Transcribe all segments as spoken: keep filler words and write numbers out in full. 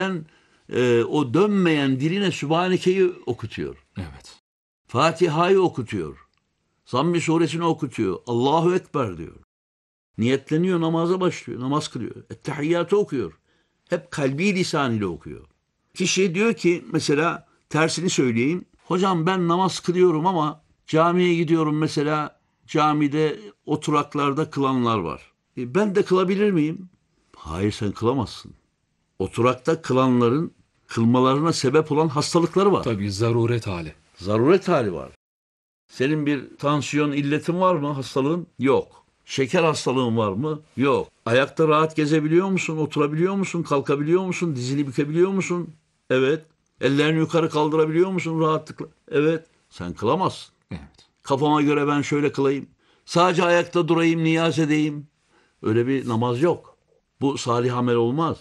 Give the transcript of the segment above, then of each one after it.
e, o dönmeyen diline Sübhaneke'yi okutuyor. Evet. Fatiha'yı okutuyor. Zamm-ı suresini okutuyor. Allahu Ekber diyor. Niyetleniyor, namaza başlıyor. Namaz kılıyor. Ettehiyyatı okuyor. Hep kalbi lisan ile okuyor. Kişi diyor ki mesela tersini söyleyeyim. Hocam ben namaz kılıyorum ama camiye gidiyorum mesela, camide oturaklarda kılanlar var. E ben de kılabilir miyim? Hayır, sen kılamazsın. Oturakta kılanların kılmalarına sebep olan hastalıkları var. Tabii zaruret hali. Zaruret hali var. Senin bir tansiyon illetin var mı, hastalığın? Yok. Şeker hastalığın var mı? Yok. Ayakta rahat gezebiliyor musun? Oturabiliyor musun? Kalkabiliyor musun? Dizini bükebiliyor musun? Evet. Ellerini yukarı kaldırabiliyor musun rahatlıkla? Evet. Sen kılamazsın. Evet. Kafama göre ben şöyle kılayım. Sadece ayakta durayım, niyaz edeyim. Öyle bir namaz yok. Bu salih amel olmaz.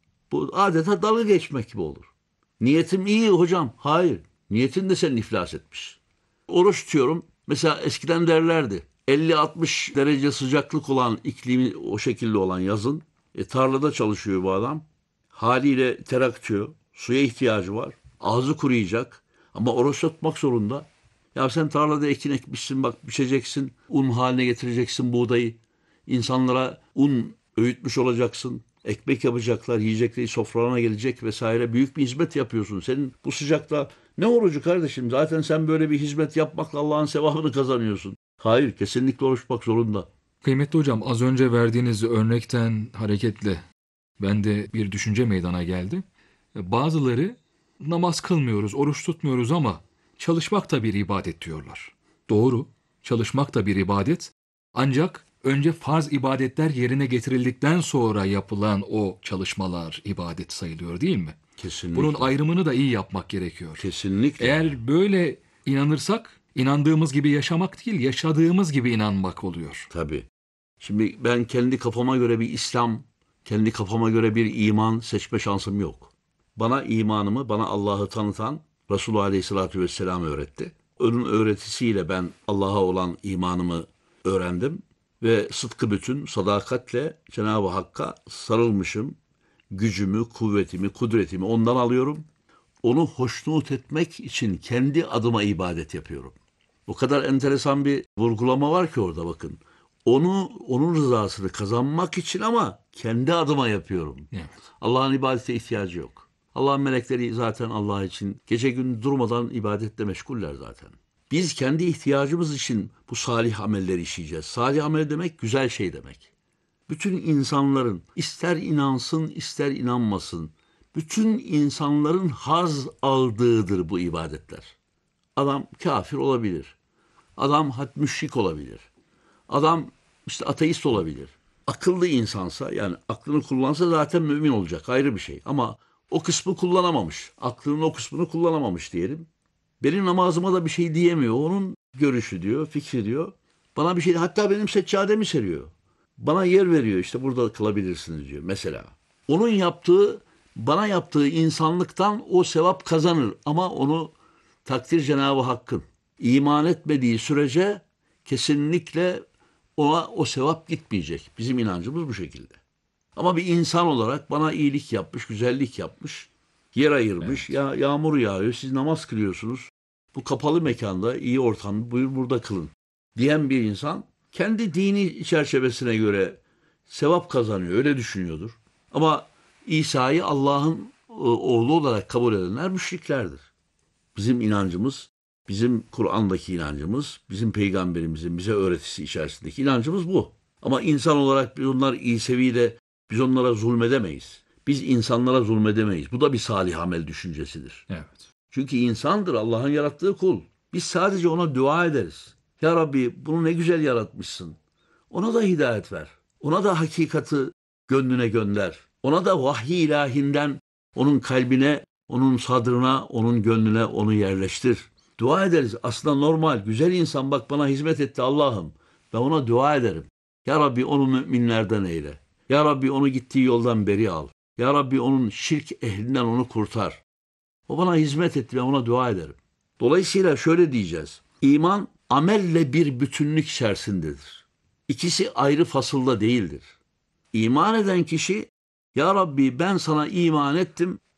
Bu adeta dalga geçmek gibi olur. Niyetim iyi hocam. Hayır. Niyetin de senin iflas etmiş. Oruç tutuyorum. Mesela eskiden derlerdi. elli altmış derece sıcaklık olan iklimi o şekilde olan yazın. E, tarlada çalışıyor bu adam. Haliyle ter akıtıyor. Suya ihtiyacı var. Ağzı kuruyacak. Ama oruç tutmak zorunda. Ya sen tarlada ekin ekmişsin, bak biçeceksin. Un haline getireceksin buğdayı. İnsanlara un öğütmüş olacaksın. Ekmek yapacaklar, yiyecekleri sofralarına gelecek vesaire. Büyük bir hizmet yapıyorsun. Senin bu sıcakta ne orucu kardeşim? Zaten sen böyle bir hizmet yapmakla Allah'ın sevabını kazanıyorsun. Hayır, kesinlikle oruç tutmak zorunda. Kıymetli hocam, az önce verdiğiniz örnekten hareketle bende bir düşünce meydana geldi. Bazıları namaz kılmıyoruz, oruç tutmuyoruz ama çalışmak da bir ibadet diyorlar. Doğru, çalışmak da bir ibadet. Ancak önce farz ibadetler yerine getirildikten sonra yapılan o çalışmalar ibadet sayılıyor, değil mi? Kesinlikle. Bunun ayrımını da iyi yapmak gerekiyor. Kesinlikle. Eğer böyle inanırsak, inandığımız gibi yaşamak değil, yaşadığımız gibi inanmak oluyor. Tabii. Şimdi ben kendi kafama göre bir İslam, kendi kafama göre bir iman seçme şansım yok. Bana imanımı, bana Allah'ı tanıtan Resulullah Aleyhisselatü Vesselam öğretti. Onun öğretisiyle ben Allah'a olan imanımı öğrendim ve sıdkı bütün, sadakatle Cenab-ı Hakk'a sarılmışım. Gücümü, kuvvetimi, kudretimi ondan alıyorum. Onu hoşnut etmek için kendi adıma ibadet yapıyorum. O kadar enteresan bir vurgulama var ki orada, bakın. Onu, onun rızasını kazanmak için ama kendi adıma yapıyorum. Evet. Allah'ın ibadete ihtiyacı yok. Allah'ın melekleri zaten Allah için gece gün durmadan ibadetle meşguller zaten. Biz kendi ihtiyacımız için bu salih amelleri işleyeceğiz. Salih amel demek güzel şey demek. Bütün insanların, ister inansın ister inanmasın, bütün insanların haz aldığıdır bu ibadetler. Adam kafir olabilir. Adam hat müşrik olabilir. Adam işte ateist olabilir. Akıllı insansa, yani aklını kullansa zaten mümin olacak, ayrı bir şey. Ama o kısmı kullanamamış. Aklının o kısmını kullanamamış diyelim. Benim namazıma da bir şey diyemiyor. Onun görüşü diyor, fikri diyor. Bana bir şey, hatta benim seccademi seriyor. Bana yer veriyor, işte burada kılabilirsiniz diyor mesela. Onun yaptığı, bana yaptığı insanlıktan o sevap kazanır ama onu takdir Cenab-ı Hakk'ın. İman etmediği sürece kesinlikle ona o sevap gitmeyecek. Bizim inancımız bu şekilde. Ama bir insan olarak bana iyilik yapmış, güzellik yapmış, yer ayırmış. Evet. Ya yağmur yağıyor, siz namaz kılıyorsunuz. Bu kapalı mekanda, iyi ortamda, buyur burada kılın diyen bir insan kendi dini çerçevesine göre sevap kazanıyor, öyle düşünüyordur. Ama İsa'yı Allah'ın oğlu olarak kabul edenler müşriklerdir. Bizim inancımız, bizim Kur'an'daki inancımız, bizim peygamberimizin bize öğretisi içerisindeki inancımız bu. Ama insan olarak biz onlar İsevi de biz onlara zulmedemeyiz. Biz insanlara zulmedemeyiz. Bu da bir salih amel düşüncesidir. Evet. Çünkü insandır, Allah'ın yarattığı kul. Biz sadece ona dua ederiz. Ya Rabbi bunu ne güzel yaratmışsın. Ona da hidayet ver. Ona da hakikati gönlüne gönder. Ona da vahiy ilahinden onun kalbine, onun sadrına, onun gönlüne onu yerleştir. Dua ederiz. Aslında normal, güzel insan, bak bana hizmet etti Allah'ım. Ben ona dua ederim. Ya Rabbi onu müminlerden eyle. Ya Rabbi onu gittiği yoldan beri al. Ya Rabbi onun şirk ehlinden onu kurtar. O bana hizmet etti, ben ona dua ederim. Dolayısıyla şöyle diyeceğiz. İman amelle bir bütünlük içerisindedir. İkisi ayrı fasılda değildir. İman eden kişi, ya Rabbi ben sana iman ettim,